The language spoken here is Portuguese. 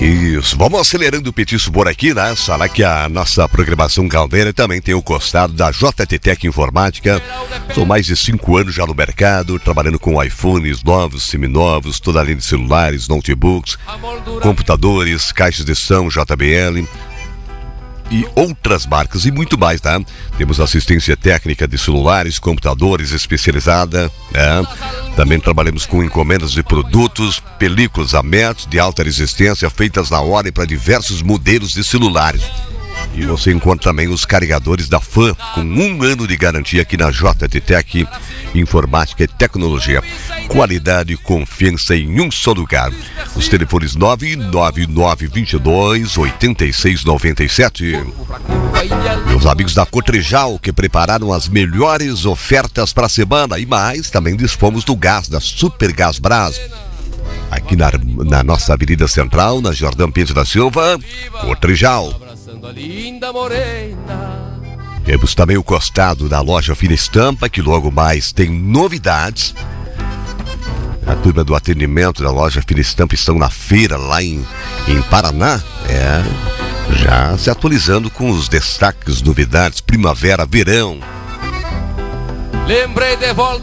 Isso, vamos acelerando o petiço por aqui, né? Falar que a nossa programação caldeira também tem o costado da JT Tech Informática. São mais de 5 anos já no mercado, trabalhando com iPhones novos, seminovos, toda a linha de celulares, notebooks, computadores, caixas de som, JBL e outras marcas e muito mais, tá? Temos assistência técnica de celulares, computadores especializada, né? Também trabalhamos com encomendas de produtos, películas a metros de alta resistência feitas na hora e para diversos modelos de celulares. E você encontra também os carregadores da FAN com 1 ano de garantia aqui na JT Tech Informática e Tecnologia. Qualidade e confiança em um só lugar. Os telefones 99922-8697. Meus amigos da Cotrijal, que prepararam as melhores ofertas para a semana e mais, também dispomos do gás da Supergás Brás. Aqui na nossa Avenida Central, na Jordão Pinto da Silva, Cotrijal. Temos também o costado da loja Fina Estampa, que logo mais tem novidades. A turma do atendimento da loja Fina Estampa estão na feira lá em Paraná, já se atualizando com os destaques, novidades, primavera, verão. Lembrei de volta.